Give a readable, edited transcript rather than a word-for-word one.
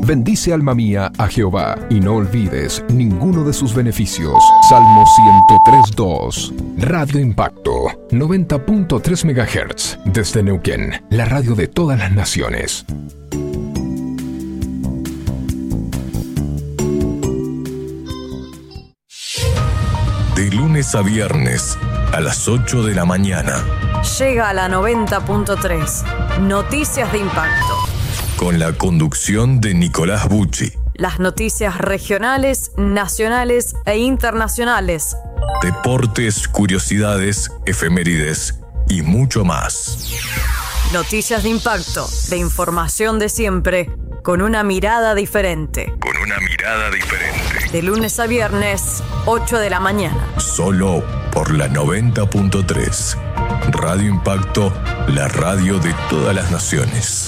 Bendice alma mía a Jehová y no olvides ninguno de sus beneficios. Salmo 103.2. Radio Impacto 90.3 MHz desde Neuquén, la radio de todas las naciones. De lunes a viernes a las 8 de la mañana. Llega a la 90.3 Noticias de Impacto. Con la conducción de Nicolás Bucci. Las noticias regionales, nacionales e internacionales. Deportes, curiosidades, efemérides y mucho más. Noticias de impacto, de información de siempre, con una mirada diferente. De lunes a viernes, 8 de la mañana. Solo por la 90.3. Radio Impacto, la radio de todas las naciones.